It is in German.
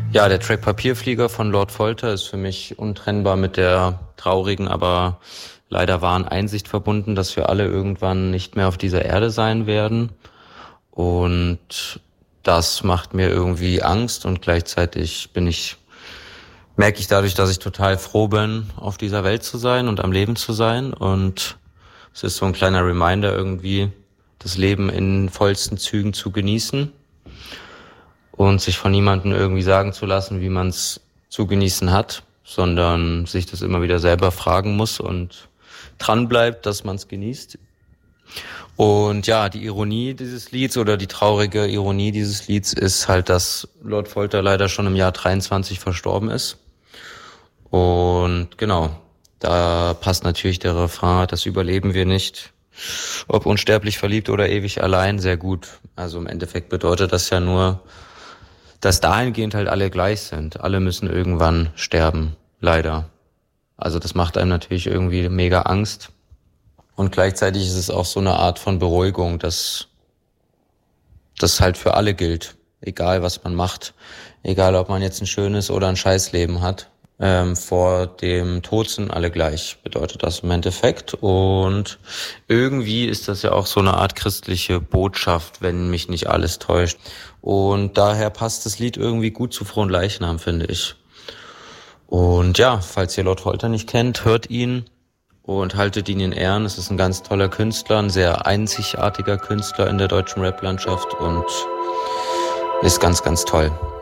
Ja, der Track Papierflieger von Lord Folter ist für mich untrennbar mit der traurigen, aber leider wahren Einsicht verbunden, dass wir alle irgendwann nicht mehr auf dieser Erde sein werden. Und das macht mir irgendwie Angst und gleichzeitig merke ich dadurch, dass ich total froh bin, auf dieser Welt zu sein und am Leben zu sein. Und es ist so ein kleiner Reminder irgendwie, das Leben in vollsten Zügen zu genießen und sich von niemandem irgendwie sagen zu lassen, wie man es zu genießen hat, sondern sich das immer wieder selber fragen muss und dran bleibt, dass man es genießt. Und ja, die Ironie dieses Lieds oder die traurige Ironie dieses Lieds ist halt, dass Lord Folter leider schon im Jahr 23 verstorben ist. Und genau, da passt natürlich der Refrain, das überleben wir nicht, ob unsterblich verliebt oder ewig allein, sehr gut. Also im Endeffekt bedeutet das ja nur, dass dahingehend halt alle gleich sind. Alle müssen irgendwann sterben, leider. Also das macht einem natürlich irgendwie mega Angst. Und gleichzeitig ist es auch so eine Art von Beruhigung, dass das halt für alle gilt. Egal, was man macht. Egal, ob man jetzt ein schönes oder ein Scheißleben hat. Vor dem Tod sind alle gleich, bedeutet das im Endeffekt. Und irgendwie ist das ja auch so eine Art christliche Botschaft, wenn mich nicht alles täuscht. Und daher passt das Lied irgendwie gut zu Fronleichnam, finde ich. Und ja, falls ihr Lord Folter nicht kennt, hört ihn und haltet ihn in Ehren. Es ist ein ganz toller Künstler, ein sehr einzigartiger Künstler in der deutschen Rap-Landschaft und ist ganz, ganz toll.